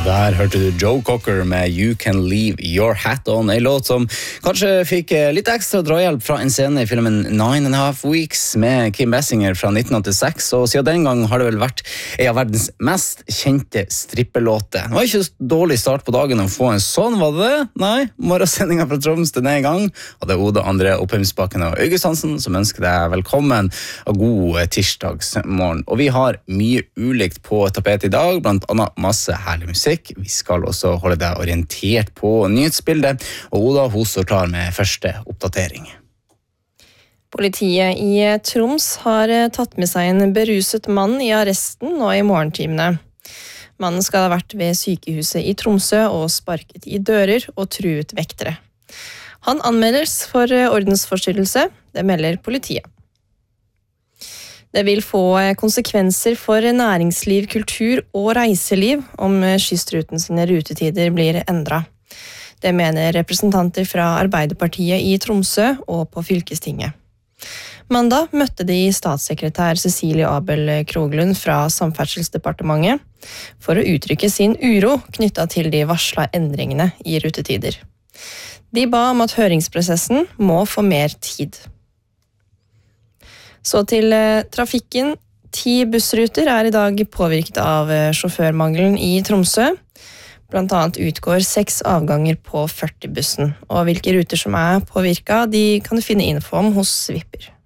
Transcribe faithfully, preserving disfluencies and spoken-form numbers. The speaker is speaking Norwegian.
Der hørte du Joe Cocker med You Can Leave Your Hat On, en låt som kanskje fikk litt ekstra drahjelp fra en scene i filmen Nine and a Half Weeks med Kim Basinger fra nitten åttiseks, og siden den gang har det vel vært en av verdens mest kjente strippelåter. Det var ikke så dårlig start på dagen å få en sånn, var det det? Nei, morgensendingen fra Troms den er i gang, og det er Oda André Oppheimsbakken og August Hansen som ønsker deg velkommen og god tirsdagsmorgen. Og vi har mye ulikt på tapet i dag, blant annet masse herlig musikk. Vi skal også holde deg orientert på nyhetsbildet, og Oda, hun står klar med første oppdatering. Politiet i Troms har tatt med seg en beruset mann i arresten nå i morgentimene. Mannen skal ha vært ved sykehuset i Tromsø og sparket i dører og truet vektere. Han anmeldes for ordensforstyrrelse, det melder politiet. Det vil få konsekvenser for næringsliv, kultur og reiseliv om kystruten sine rutetider blir endret. Det mener representanter fra Arbeiderpartiet i Tromsø og på fylkestinget. Mandag møtte de statssekretær Cecilie Abel Kroglund fra Samferdselsdepartementet for å uttrykke sin uro knyttet til de varslede endringene i rutetider. De ba om at høringsprosessen må få mer tid. Så til trafikken. Ti bussruter er i dag påvirket av sjåførmangelen i Tromsø. Blant annet utgår seks avganger på førti-bussen. Og hvilke ruter som er påvirket, de kan du finne info om hos Svipper.